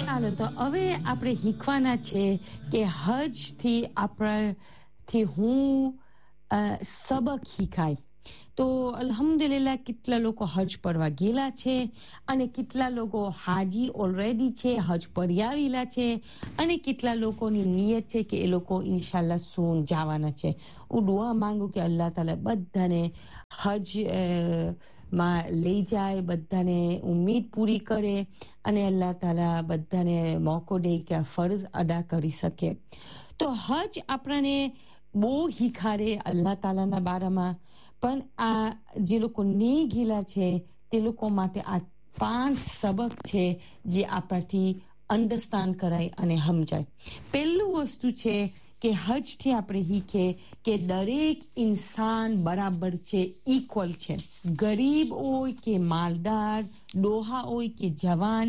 ચાલો તો હવે આપણે શીખવાના છે કે હજ થી આપણાથી હું સબક શીખાય. તો અલ્હમ્દુલિલ્લાહ કેટલા લોકો હજ પરવા ગયેલા છે અને કેટલા લોકો હાજી ઓલરેડી છે, હજ પરી આવેલા છે અને કેટલા લોકોની નિયત છે કે એ લોકો ઇન્શાલ્લાહ સૂન જવાના છે. હું દુઆ માંગુ કે અલ્લાહ તાલા બધાને હજ માં લઈ જાય, બધાને ઉમ્મીદ પૂરી કરે અને અલ્લાહ તાલા બધાને મોકો દે કે આ ફરજ અદા કરી શકે. તો હજ આપણને બહુ શીખાડે અલ્લાહ તાલાના બારામાં, પણ આ જે લોકો નહીં ગયેલા છે તે લોકો માટે આ 5 સબક છે જે આપણાથી અન્ડરસ્ટેન્ડ કરાય અને સમજાય. પહેલું વસ્તુ છે કે હજથી આપણે શીખે કે દરેક ઇન્સાન બરાબર છે, ઇક્વલ છે. ગરીબ હોય કે માલદાર, ડોહા હોય કે જવાન,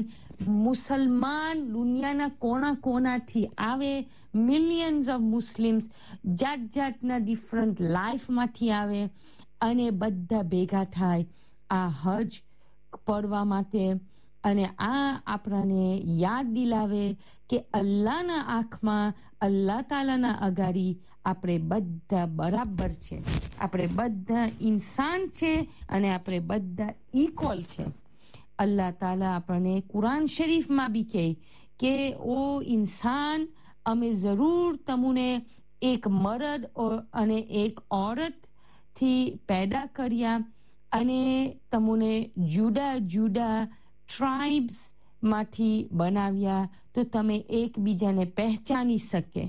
મુસલમાન દુનિયાના કોણા કોણાથી આવે, મિલિયન્સ ઓફ મુસ્લિમ્સ જાત જાતના ડિફરન્ટ લાઈફમાંથી આવે અને બધા ભેગા થાય આ હજ પડવા માટે. અને આ આપણાને યાદ દિલાવે કે અલ્લાહના આંખમાં, અલ્લાહ તાલાના અગાડી આપણે બધા બરાબર છે, આપણે બધા ઇન્સાન છે અને આપણે બધા ઇક્વલ છે. અલ્લાહ તાલા આપણને કુરાન શરીફમાં બી કહે કે ઓ ઇન્સાન, અમે જરૂર તમને એક મર્દ અને એક औरत થી પેદા કર્યા અને તમને જુદા જુદા ટ્રાઇબ્સ માંથી બનાવ્યા તો તમે એકબીજાને પહેચાની શકે.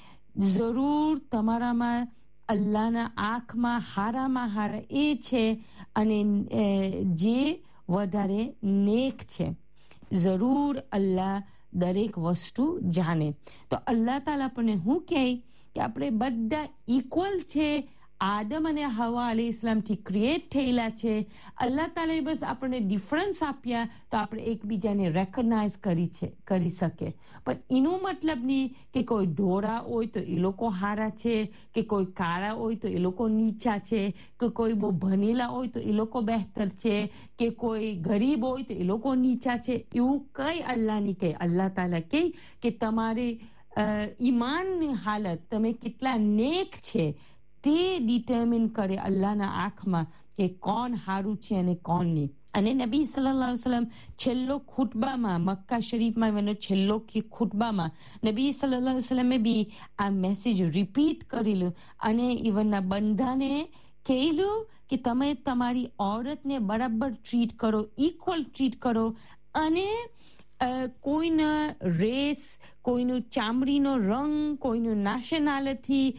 જરૂર તમારામાં અલ્લાહના આંખમાં હારામાં હારા એ છે અને જે વધારે નેક છે. જરૂર અલ્લાહ દરેક વસ્તુ જાણે. તો અલ્લાહ તાલા આપણને શું કહે કે આપણે બધા ઇક્વલ છે, આદમ અને હવા અલૈહિસ્સલામથી ક્રિએટ થયેલા છે. અલ્લાહ તાલાએ બસ આપણને ડિફરન્સ આપ્યા તો આપણે એકબીજાને રેકગ્નાઇઝ કરી શકે. પણ એનો મતલબ નહીં કે કોઈ ધોળા હોય તો એ લોકો હારા છે, કે કોઈ કાળા હોય તો એ લોકો નીચા છે, કે કોઈ બહુ ભણેલા હોય તો એ લોકો બહેતર છે, કે કોઈ ગરીબ હોય તો એ લોકો નીચા છે. એવું કઈ અલ્લાહ નહીં કહે. અલ્લાહ તાલા કહે કે તમારે ઈમાનની હાલત, તમે કેટલા નેક છે તે ડિટર્મિન કરે અલ્લાહના આંખમાં કે કોણ હારું છે અને કોણ નહીં. અને નબી સલ્લલ્લાહુ અલૈહિ વસલ્લમ છેલ્લો ખુતબામાં, મક્કા શરીફમાં એનો છેલ્લો ખુતબામાં નબી સલ્લલ્લાહુ અલૈહિ વસલ્લમે બી આ મેસેજ રિપીટ કરેલું અને ઇવનના બંધાને કહેલું કે તમે તમારી औरतને બરાબર ટ્રીટ કરો, ઇક્વલ ટ્રીટ કરો અને કોઈના રેસ, કોઈનું ચામડીનો રંગ, કોઈનું નેશનાલિટી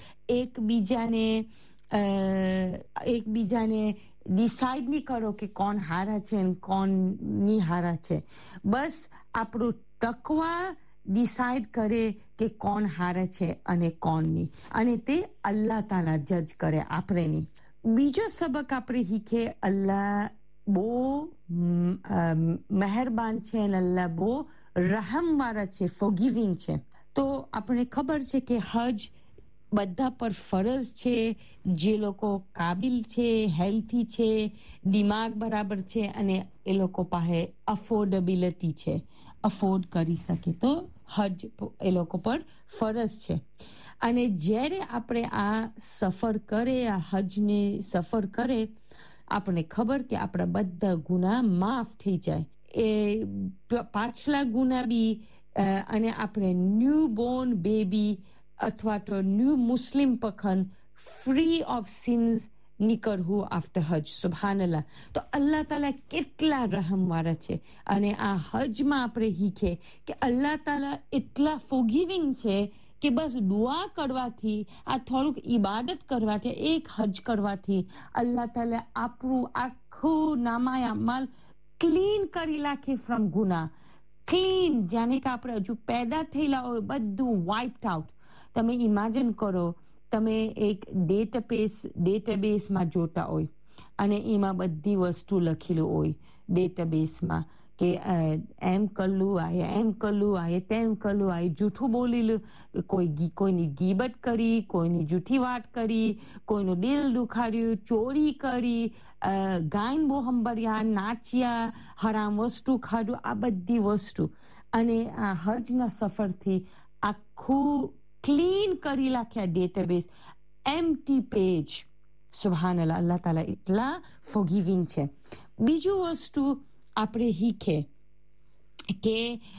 એકબીજાને ડિસાઇડ નહીં કરો કે કોણ હારા છે અને કોણ નહીં હારા છે. બસ આપણું તકવા ડિસાઇડ કરે કે કોણ હારા છે અને કોણ નહીં, અને તે અલ્લાહ તાલા જજ કરે, આપણે નહીં. બીજો સબક આપણે શીખે અલ્લાહ બહુ મહેરબાન છે અને અલ્લાહ બહુ રહમવાળા છે, ફોરગિવિંગ છે. તો આપણે ખબર છે કે હજ બધા પર ફરજ છે. જે લોકો કાબિલ છે, હેલ્થી છે, દિમાગ બરાબર છે અને એ લોકો પાસે અફોર્ડેબિલિટી છે, અફોર્ડ કરી શકે તો હજ એ લોકો પર ફરજ છે. અને જ્યારે આપણે આ સફર કરે, આ હજને સફર કરે, આપણને ખબર કે આપણા બધા ગુના માફ થઈ જાય. એ પાછલા ગુના બી અને આપણે ન્યૂ બોર્ન બેબી અથવા તો new Muslim પખન free of since નીકળવું આફ્ટર હજ. સુબહાનલ્લાહ. તો અલ્લાહ તાલા કેટલા રહમવાળા છે. અને આ હજમાં આપણે શીખે કે અલ્લાહ તાલા એટલા ફોરગિવિંગ છે કે બસ દુઆ કરવાથી, આ થોડુંક ઇબાદત કરવાથી, એક હજ કરવાથી અલ્લાહ તાલા આપણું આખું નામાય અમાલ ક્લીન કરી નાખે ફ્રોમ ગુના. ક્લીન, જાણે કે આપણે હજુ પેદા થયેલા હોય બધું વાઇપ્ડ આઉટ. તમે ઇમેજિન કરો, તમે એક ડેટાબેઝમાં જોતા હોય અને એમાં બધી વસ્તુ લખેલું હોય ડેટાબેઝમાં કે એમ કરલું આયે તેમ કરલું આયે, જૂઠું બોલેલું, કોઈની ગીબત કરી, કોઈની જૂઠી વાત કરી, કોઈનું દિલ દુખાડ્યું, ચોરી કરી, ગાયન બહુ હંભર્યા, નાચ્યા, હરામ વસ્તુ ખાધું, આ બધી વસ્તુ. અને આ હજના સફરથી આખું ક્લીન કરી નાખ્યા ડેટાબેઝ, એમ્પ્ટી પેજ. સુબહાનલ્લાહ, અલ્લાહ તાલા એટલા ફોરગિવિંગ છે. બીજું વસ્તુ આપણે શીખે કે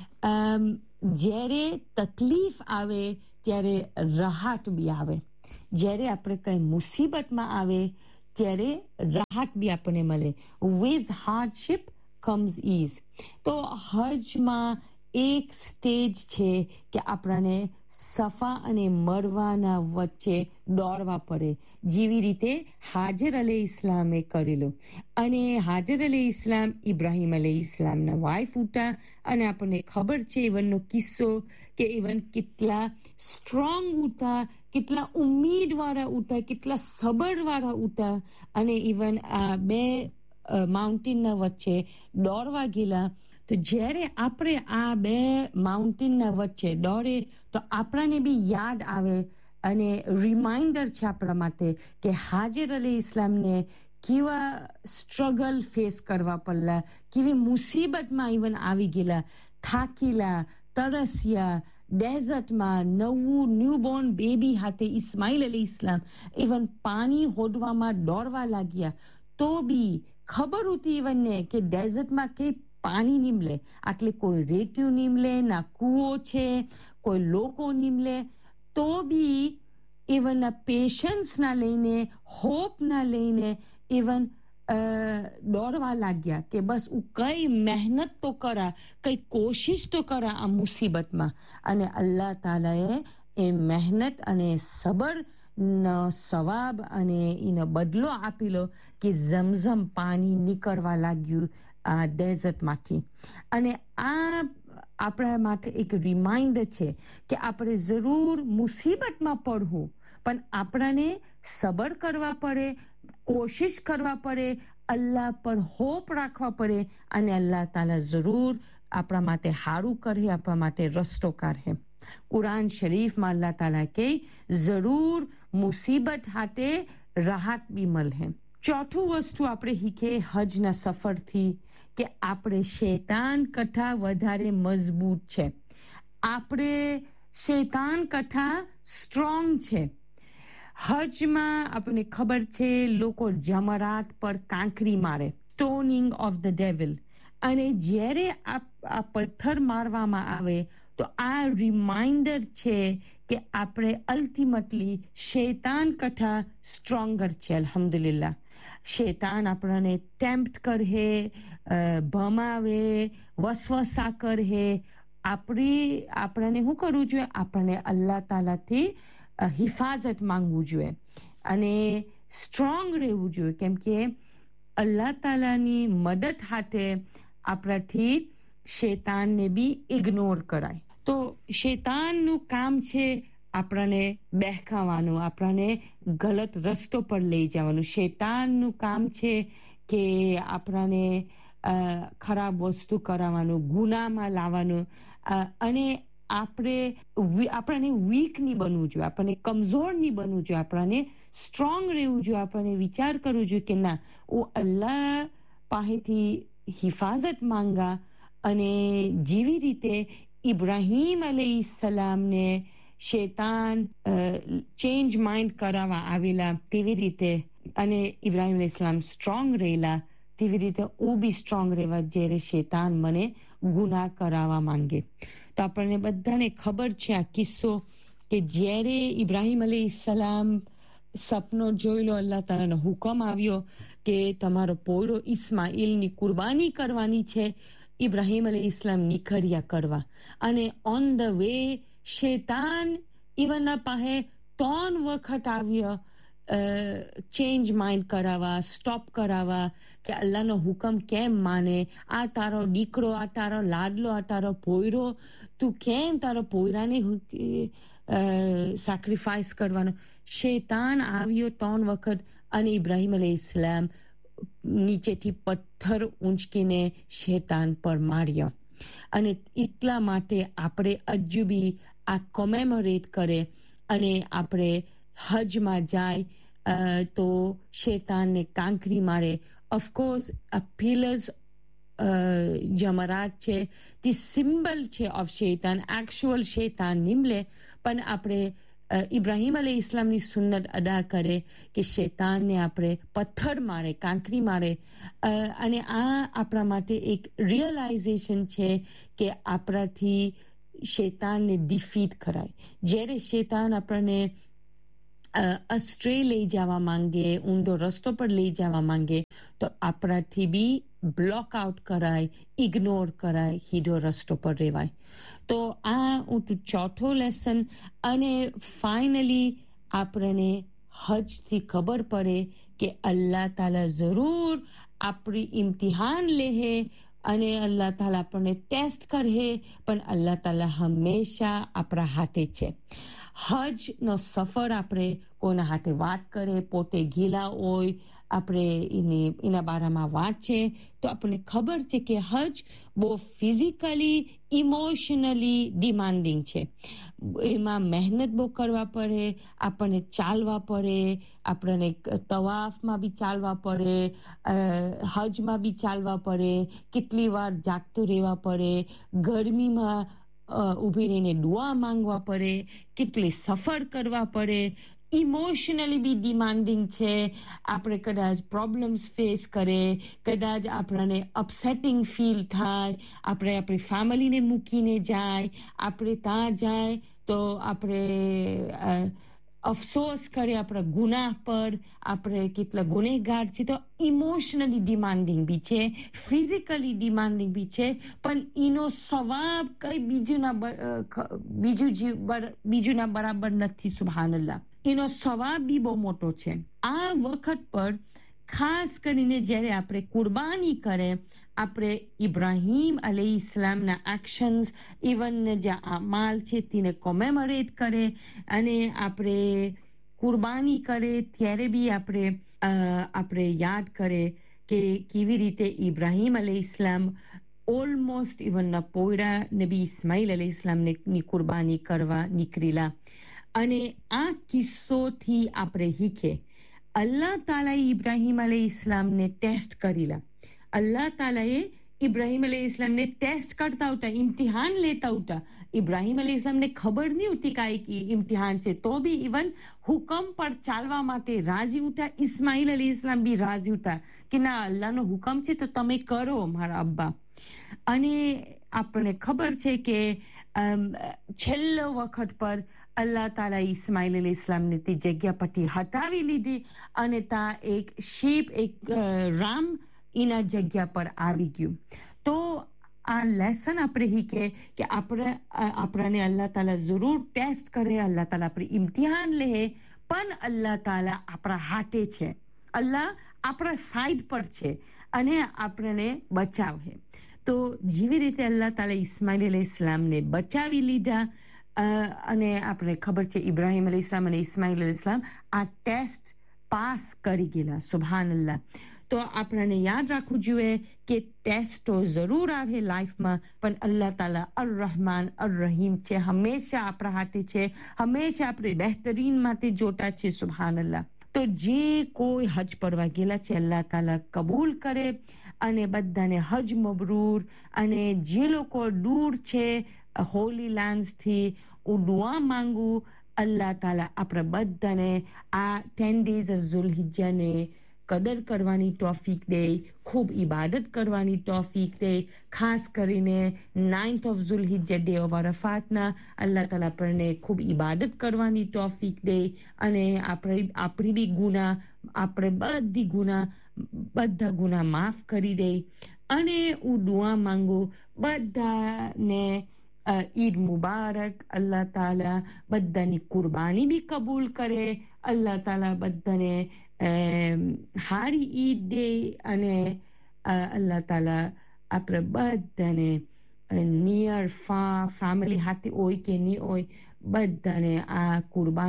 જ્યારે તકલીફ આવે ત્યારે રાહત બી આવે. જ્યારે આપણે કઈ મુસીબતમાં આવે ત્યારે રાહત બી આપણને મળે. With હાર્ડશિપ comes is. તો હજમાં એક સ્ટેજ છે કે આપણને સફા અને મરવાના વચ્ચે દોડવા પડે, જેવી રીતે હાજર અલૈહિ ઇસ્લામે કરેલું. અને હાજર અલૈહિ ઇસ્લામ ઇબ્રાહિમ અલૈહિ ઇસ્લામના વાઇફ ઉઠા, અને આપણને ખબર છે ઇવનનો કિસ્સો કે ઇવન કેટલા સ્ટ્રોંગ ઉઠા, કેટલા ઉમ્મીદવાળા ઉઠા, કેટલા સબરવાળા ઉઠા, અને ઇવન આ બે માઉન્ટેનના વચ્ચે દોડવા ગયેલા. તો જ્યારે આપણે આ બે માઉન્ટેનના વચ્ચે દોડે તો આપણને બી યાદ આવે અને રિમાઇન્ડર છે આપણા માટે કે હાજર અલી ઇસ્લામને કેવા સ્ટ્રગલ ફેસ કરવા પડલા, કેવી મુસીબતમાં ઇવન આવી ગયેલા, થાકીલા, તરસ્યા, ડેઝર્ટમાં નવું ન્યૂબોર્ન બેબી હાથે ઇસ્માઇલ અલી ઇસ્લામ ઇવન પાણી હોદવામાં દોડવા લાગ્યા. તો બી ખબર હતી ઇવનને કે ડેઝર્ટમાં કઈ પાણી નીમલે, આટલે કોઈ રેત્યું નીમલે, ના કૂવો છે, કોઈ લોકો નીમલે. તો બી ઇવન પેશન્સ ના લઈને, હોપ ના લઈને ઇવન દોડવા લાગ્યા કે બસ હું કઈ મહેનત તો કરા, કઈ કોશિશ તો કરા આ મુસીબતમાં. અને અલ્લાહ તાલાએ એ મહેનત અને સબર નો સવાબ અને એનો બદલો આપેલો કે ઝમઝમ પાણી નીકળવા લાગ્યું આ ડેઝર્ટમાંથી. અને આ આપણા માટે એક રિમાઇન્ડર છે કે આપણે જરૂર મુસીબતમાં પડવું, પણ આપણને સબર કરવા પડે, કોશિશ કરવા પડે, અલ્લાહ પર હોપ રાખવા પડે, અને અલ્લાહ તાલા જરૂર આપણા માટે સારું કરે, આપણા માટે રસ્તો કાઢે. કુરાન શરીફમાં અલ્લાહ તાલા કે જરૂર મુસીબત હાટે રાહત બી મળે. ચોથું વસ્તુ આપણે શીખે હજના સફરથી કે આપણે શૈતાન કથા વધારે મજબૂત છે, આપણે શૈતાન કથા સ્ટ્રોંગ છે. હજમાં આપણને ખબર છે લોકો જમરાત પર કાંકરી મારે, સ્ટોનિંગ ઓફ ધ ડેવિલ. અને જ્યારે આ પથ્થર મારવામાં આવે તો આ રિમાઇન્ડર છે કે આપણે અલ્ટિમેટલી શૈતાન કથા સ્ટ્રોંગર છે. અલ્હમ્દુલિલ્લાહ, શૈતાન આપણને ટેમ્પ્ટ કરે, ભમાવે, વસવસા કરે. આપણને શું કરવું જોઈએ? આપણને અલ્લાહ તાલાથી હિફાજત માંગવું જોઈએ અને સ્ટ્રોંગ રહેવું જોઈએ, કેમ કે અલ્લાહ તાલાની મદદ હાથે આપણાથી શૈતાનને બી ઇગ્નોર કરાય. તો શૈતાનનું કામ છે આપણને બહેકાવાનું, આપણને ગલત રસ્તો પર લઈ જવાનું. શૈતાનનું કામ છે કે આપણને ખરાબ વસ્તુ કરાવવાનું, ગુનામાં લાવવાનું. અને આપણને વીક નહીં બનવું જોઈએ, આપણને કમજોર નહીં બનવું જોઈએ, આપણને સ્ટ્રોંગ રહેવું જોઈએ. આપણને વિચાર કરવું જોઈએ કે ના, હું અલ્લાહ પાસેથી હિફાજત માંગા. અને જેવી રીતે ઇબ્રાહીમ અલૈહિ સલામને શૈતાન ચેન્જ માઇન્ડ કરાવવા આવેલા, તેવી રીતે અને ઇબ્રાહીમ અલૈહિ સલામ સ્ટ્રોંગ રહેલા, તેવી રીતે હું બી સ્ટ્રોંગ રહેવા જ્યારે શૈતાન મને ગુનાહ કરાવવા માંગે. તો આપણને બધાને ખબર છે આ કિસ્સો કે જ્યારે ઇબ્રાહીમ અલૈહિ સલામ સપનો જોઈ લો, અલ્લાહ તાલાનો હુકમ આવ્યો કે તમારો પોયરો ઇસ્માઇલની કુરબાની કરવાની છે. ઇબ્રાહીમ અલૈહિ ઇસ્લામ નીકળ્યા કરવા, અને ઓન ધ વે શૈતાન ઇવનના પાસે 3 વખત આવ્યો ચેન્જ માઇન્ડ કરાવવા, સ્ટોપ કરાવવા કે અલ્લાહનો હુકમ કેમ માને, આ તારો દીકરો, આ તારો લાડલો, આ તારો પોયરો, તું કેમ તારો પોયરાને સેક્રિફાઈસ કરવાનો. શૈતાન આવ્યો 3 વખત અને ઇબ્રાહીમ અલૈહિ ઇસ્લામ નીચેથી પથ્થર ઊંચકીને શૈતાન પર માર્યો. અને એટલા માટે આપણે હજુ બી આ કોમેમોરેટ કરે અને આપણે હજમાં જાય તો શૈતાનને કાંકરી મારે. ઓફકોર્સ આ પિલર્સ જમરાત છે તે સિમ્બલ છે ઓફ શૈતાન, એકચ્યુઅલ શૈતાન નિમલે, પણ આપણે ઇબ્રાહીમ અલી ઇસ્લામની સુન્નત અદા કરે કે શૈતાનને આપણે પથ્થર મારે, કાંકરી મારે. અને આ આપણા માટે એક રિયલાઇઝેશન છે કે આપણાથી શૈતાનને ડિફીટ કરાય. જ્યારે શૈતાન આપણને અસ્ટ્રે લઈ જવા માંગે, ઊંધો રસ્તો પર લઈ જવા માંગે, તો આપણાથી બી બ્લોક આઉટ કરાય, ઇગ્નોર કરાય, સીધો રસ્તો પર રહેવાય. તો આ ચોથો લેસન. અને ફાઇનલી આપણને હજથી ખબર પડે કે અલ્લાહ તાલા જરૂર આપણી ઇમ્તિહાન લેહે અને અલ્લાહ તાલા આપણને ટેસ્ટ કરે, પણ અલ્લાહ તાલા હંમેશા આપણા હાથે છે. હજનો સફર આપણે કોઈના હાથે વાત કરે, પોતે ગીલા હોય, આપણે એના બારામાં વાંચે, તો આપણને ખબર છે કે હજ બહુ ફિઝિકલી, ઇમોશનલી ડિમાન્ડિંગ છે. એમાં મહેનત બહુ કરવા પડે, આપણને ચાલવા પડે, આપણને તવાફમાં બી ચાલવા પડે, હજમાં બી ચાલવા પડે, કેટલી વાર જાગતું રહેવા પડે, ગરમીમાં ઊભી રહીને દુઆ માંગવા પડે, કેટલી સફર કરવા પડે, ઇમોશનલી બી ડિમાન્ડિંગ છે. આપણે કદાચ પ્રોબ્લેમ્સ ફેસ કરે, કદાચ આપણને અપસેટિંગ ફીલ થાય, આપણે આપણી ફેમિલીને મૂકીને જાય, આપણે ત્યાં જાય તો આપણે અફસોસ કરે આપણા ગુનાહ પર, આપણે કેટલા ગુનેગાર છે. તો ઇમોશનલી ડિમાન્ડિંગ બી છે, ફિઝિકલી ડિમાન્ડિંગ બી છે, પણ એનો સ્વભાવ કઈ બીજુના બરાબર નથી. સુબહાનલ્લાહ, એનો સ્વભાવ બી બહુ મોટો છે. આ વખત પર ખાસ કરીને જ્યારે આપણે કુરબાની કરે, આપણે ઇબ્રાહીમ અલૈહિ ઇસ્લામના એક્શન્સ, ઇવન જે અમાલ છે તેને કોમેમોરેટ કરે, અને આપણે કુરબાની કરે ત્યારે બી આપણે યાદ કરે કે કેવી રીતે ઇબ્રાહીમ અલૈહિ ઇસ્લામ ઓલમોસ્ટ ઇવન પોયડા નબી ઇસ્માઇલ અલૈહિ ઇસ્લામની કુરબાની કરવા નીકળેલા. અને આ કિસ્સોથી આપણે શીખે, અલ્લાહ તાલાએ ઇબ્રાહીમ અલૈહિ ઇસ્લામને ટેસ્ટ કરેલા. અલ્લાહ તાલાએ ઇબ્રાહીમ અલૈહિ ઇસ્લામને ટેસ્ટ કરતા હતા, ઇમ્તિહાન લેતા હતા. ઇબ્રાહીમ અલૈહિ ઇસ્લામને ખબર નહીં હતી કાંઈ ઇમ્તિહાન છે, તો બી ઇવન હુકમ પર ચાલવા માટે રાજી ઉઠા. ઇસ્માઇલ અલૈહિ ઇસ્લામ બી રાજી ઉઠા કે ના, અલ્લાહનો હુકમ છે તો તમે કરો મારા અબ્બા. અને આપણને ખબર છે કે છેલ્લો વખત પર અલ્લાહ તાલા ઇસ્માઇલ અલૈહિ ઇસ્લામને તે જગ્યા પરથી હટાવી લીધી, અને ત્યાં એક શીપ, એક રામ એના જગ્યા પર આવી ગયું. તો આ લેસન આપણે શીખે કે આપણને અલ્લાહ તાલા જરૂર ટેસ્ટ કરે, અલ્લાહ તાલા આપણે ઇમ્તિહાન લે, પણ અલ્લાહ તાલા આપણા હાથે છે, અલ્લાહ આપણા સાઈડ પર છે અને આપણને બચાવે. તો જેવી રીતે અલ્લાહ તાલા ઇસ્માઇલ અલૈહિ ઇસ્લામને બચાવી લીધા, અને આપણે ખબર છે ઇબ્રાહીમ અલૈહિ ઇસ્લામ અને ઇસ્માઇલ અલૈહિ ઇસ્લામ આ ટેસ્ટ પાસ કરી ગયેલા. સુબહાનલ્લાહ. તો આપણને યાદ રાખવું જોઈએ કે ટેસ્ટો જરૂર આવે લાઈફમાં, પણ અલ્લાહ તાલા અર રહમાન અર રહીમ છે, હંમેશા આપણા હાથે છે, હંમેશા આપણે બહેતરીન માટે જોતા છે. સુબહાનલ્લાહ. તો જે કોઈ હજ પરવા ગયેલા છે, અલ્લાહ તાલા કબૂલ કરે અને બધાને હજ મબરૂર. અને જે લોકો દૂર છે હોલી લેન્ડ્સથી, હું દુઆ માંગુ અલ્લાહ તાલા આપણા બધાને આ 10 days ઓફ ઝુલહિજ્જાને કદર કરવાની તોફીક દે, ખૂબ ઇબાદત કરવાની તોફીક દે. ખાસ કરીને 9th ઓફ ઝુલહિજ્જા, ડે ઓફ અરફાતના અલ્લાહ તાલા આપણને ખૂબ ઇબાદત કરવાની તોફીક દે, અને આપણી બી ગુના, આપણે બધા ગુના માફ કરી દે. અને હું દુઆ માંગુ બધાને ઈદ મુબારક. અલ્લાહ તાલા બધાની કુરબાની બી કબૂલ કરે. અલ્લાહ તાલા બધાને હારી ઈદ દે, અને અલ્લાહ તાલા આપણે બધાને નિયર ફા ફેમિલી હાથે હોય કે નહીં હોય, બધાને આ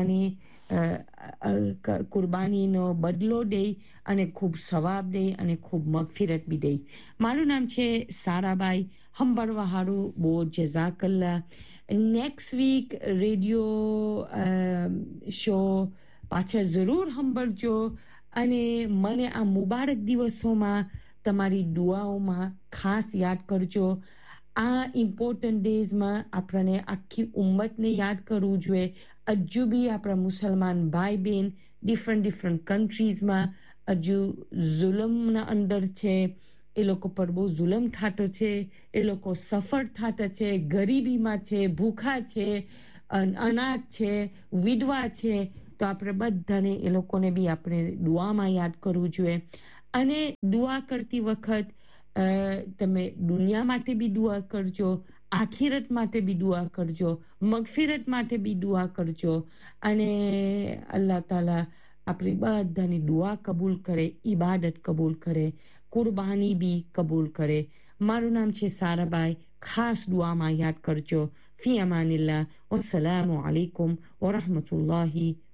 કુરબાનીનો બદલો દે, અને ખૂબ સવાબ દે, અને ખૂબ મગફિરત બી દે. મારું નામ છે સારાબાઈ. હંબરવા હારું બહુ જઝાકલ્લા. નેક્સ્ટ વીક રેડિયો શો પાછા જરૂર સાંભળજો. અને મને આ મુબારક દિવસોમાં તમારી દુઆઓમાં ખાસ યાદ કરજો. આ ઇમ્પોર્ટન્ટ ડેઝમાં આપણને આખી ઉમ્મતને યાદ કરવું જોઈએ. હજુ બી આપણા મુસલમાન ભાઈ બહેન ડિફરન્ટ કન્ટ્રીઝમાં હજુ જુલમના અંડર છે. એ લોકો પર બહુ જુલમ થતો છે, એ લોકો સફર થતા છે, ગરીબીમાં છે, ભૂખા છે, અનાથ છે, વિધવા છે. તો આપણે બધાને એ લોકોને બી આપણે દુઆમાં યાદ કરવું જોઈએ. અને દુઆ કરતી વખત તમે દુનિયા માટે બી દુઆ કરજો, આખિરત માટે બી દુઆ કરજો, મગફિરત માટે બી દુઆ કરજો. અને અલ્લાહ તાલા આપણી બધાની દુઆ કબૂલ કરે, ઈબાદત કબૂલ કરે, કુરબાની બી કબૂલ કરે. મારું નામ છે સારાબાઈ. ખાસ દુઆમાં યાદ કરજો. ફી અમાનિલ્લાહ. વસલામુ અલૈકુમ વરહમતુલ્લાહી